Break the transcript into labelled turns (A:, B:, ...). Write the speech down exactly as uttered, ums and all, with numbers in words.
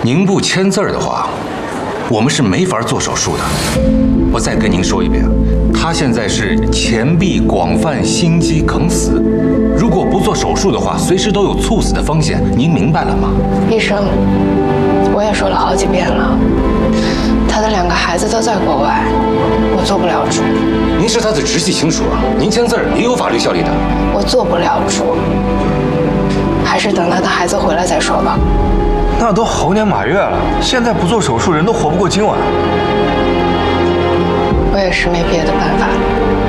A: 您不签字儿的话，我们是没法做手术的。我再跟您说一遍，他现在是前臂广泛心肌梗死，如果不做手术的话，随时都有猝死的风险。您明白了吗？
B: 医生，我也说了好几遍了，他的两个孩子都在国外，我做不了主。
A: 您是他的直系亲属啊，您签字儿也有法律效力的。
B: 我做不了主，还是等他的孩子回来再说吧。
C: 那都猴年马月了，现在不做手术，人都活不过今晚。
B: 我也是没别的办法。